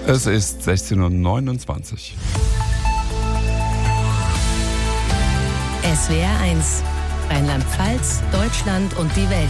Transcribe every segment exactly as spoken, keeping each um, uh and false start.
Es ist sechzehn Uhr neunundzwanzig. S W R eins, Rheinland-Pfalz, Deutschland und die Welt.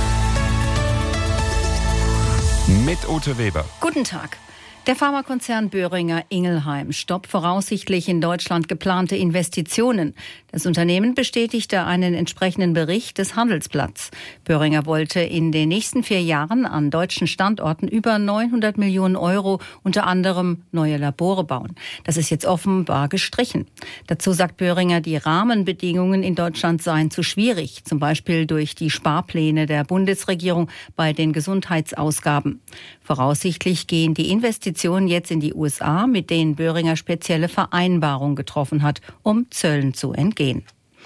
Mit Ute Weber. Guten Tag. Der Pharmakonzern Boehringer Ingelheim stoppt voraussichtlich in Deutschland geplante Investitionen. Das Unternehmen bestätigte einen entsprechenden Bericht des Handelsblatts. Boehringer wollte in den nächsten vier Jahren an deutschen Standorten über neunhundert Millionen Euro, unter anderem neue Labore bauen. Das ist jetzt offenbar gestrichen. Dazu sagt Boehringer, die Rahmenbedingungen in Deutschland seien zu schwierig, zum Beispiel durch die Sparpläne der Bundesregierung bei den Gesundheitsausgaben. Voraussichtlich gehen die Investitionen jetzt in die U S A, mit denen Boehringer spezielle Vereinbarungen getroffen hat, um Zöllen zu entgehen.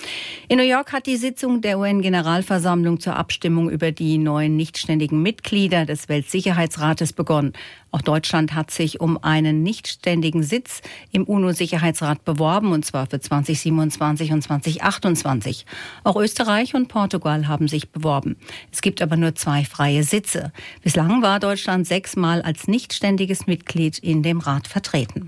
In New York hat die Sitzung der U N-Generalversammlung zur Abstimmung über die neuen nichtständigen Mitglieder des Weltsicherheitsrates begonnen. Auch Deutschland hat sich um einen nichtständigen Sitz im UNO-Sicherheitsrat beworben, und zwar für zwanzig siebenundzwanzig und zwanzig achtundzwanzig. Auch Österreich und Portugal haben sich beworben. Es gibt aber nur zwei freie Sitze. Bislang war Deutschland sechsmal als nichtständiges Mitglied in dem Rat vertreten.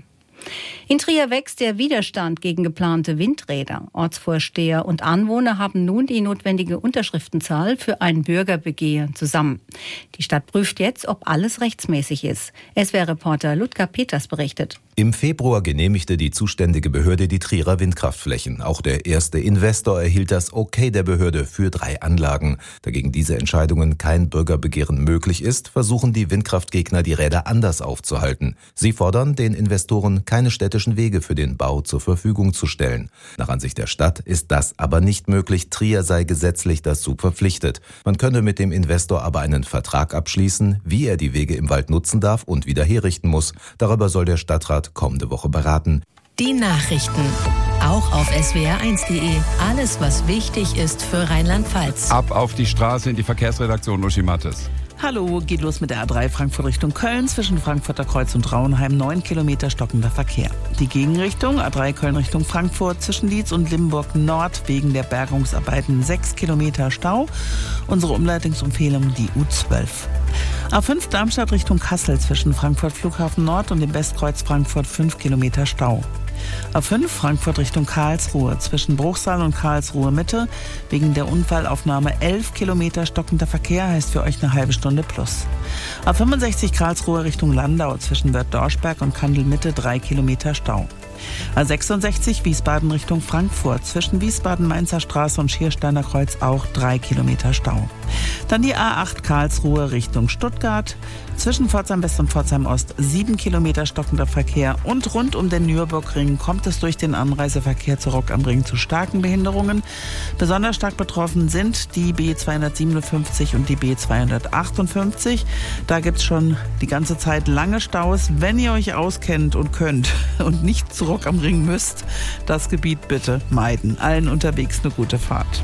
In Trier wächst der Widerstand gegen geplante Windräder. Ortsvorsteher und Anwohner haben nun die notwendige Unterschriftenzahl für ein Bürgerbegehren zusammen. Die Stadt prüft jetzt, ob alles rechtsmäßig ist. S W R-Reporter Ludger Peters berichtet. Im Februar genehmigte die zuständige Behörde die Trierer Windkraftflächen. Auch der erste Investor erhielt das Okay der Behörde für drei Anlagen. Da gegen diese Entscheidungen kein Bürgerbegehren möglich ist, versuchen die Windkraftgegner, die Räder anders aufzuhalten. Sie fordern, den Investoren keine städtischen Wege für den Bau zur Verfügung zu stellen. Nach Ansicht der Stadt ist das aber nicht möglich. Trier sei gesetzlich dazu verpflichtet. Man könne mit dem Investor aber einen Vertrag abschließen, wie er die Wege im Wald nutzen darf und wieder herrichten muss. Darüber soll der Stadtrat kommende Woche beraten. Die Nachrichten. Auch auf S W R eins punkt de. Alles, was wichtig ist für Rheinland-Pfalz. Ab auf die Straße in die Verkehrsredaktion, Uschi Mattes. Hallo, geht los mit der A drei Frankfurt Richtung Köln, zwischen Frankfurter Kreuz und Rauenheim, neun Kilometer stockender Verkehr. Die Gegenrichtung, A drei Köln Richtung Frankfurt, zwischen Dietz und Limburg Nord, wegen der Bergungsarbeiten sechs Kilometer Stau. Unsere Umleitungsempfehlung, die U zwölf. A fünf Darmstadt Richtung Kassel, zwischen Frankfurt Flughafen Nord und dem Westkreuz Frankfurt fünf Kilometer Stau. A fünf Frankfurt Richtung Karlsruhe, zwischen Bruchsal und Karlsruhe Mitte, wegen der Unfallaufnahme elf Kilometer stockender Verkehr, heißt für euch eine halbe Stunde plus. A fünfundsechzig Karlsruhe Richtung Landau, zwischen Wörth-Dorschberg und Kandel Mitte drei Kilometer Stau. A sechsundsechzig Wiesbaden Richtung Frankfurt, zwischen Wiesbaden-Mainzer Straße und Schiersteiner Kreuz auch drei Kilometer Stau. Dann die A acht Karlsruhe Richtung Stuttgart, zwischen Pforzheim West und Pforzheim Ost sieben Kilometer stockender Verkehr, und rund um den Nürburgring kommt es durch den Anreiseverkehr zu Rock am Ring zu starken Behinderungen. Besonders stark betroffen sind die B zweihundertsiebenundfünfzig und die B zweihundertachtundfünfzig. Da gibt es schon die ganze Zeit lange Staus. Wenn ihr euch auskennt und könnt und nicht zu Rock am Ring müsst, das Gebiet bitte meiden. Allen unterwegs eine gute Fahrt.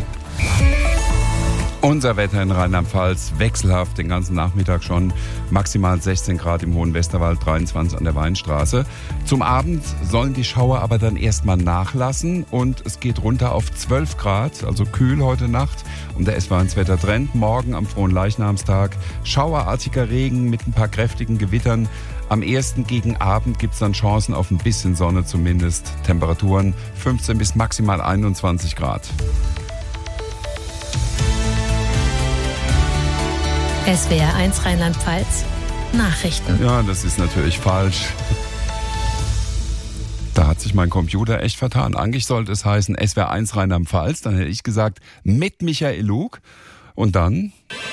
Unser Wetter in Rheinland-Pfalz, wechselhaft den ganzen Nachmittag schon, maximal sechzehn Grad im Hohen Westerwald, dreiundzwanzig an der Weinstraße. Zum Abend sollen die Schauer aber dann erstmal nachlassen und es geht runter auf zwölf Grad, also kühl heute Nacht. Und der S W R eins Wettertrend, morgen am Fronleichnamstag, schauerartiger Regen mit ein paar kräftigen Gewittern. Am ersten gegen Abend gibt es dann Chancen auf ein bisschen Sonne zumindest. Temperaturen fünfzehn bis maximal einundzwanzig Grad. S W R eins Rheinland-Pfalz. Nachrichten. Ja, das ist natürlich falsch. Da hat sich mein Computer echt vertan. Eigentlich sollte es heißen S W R eins Rheinland-Pfalz. Dann hätte ich gesagt mit Michael Lug. Und dann...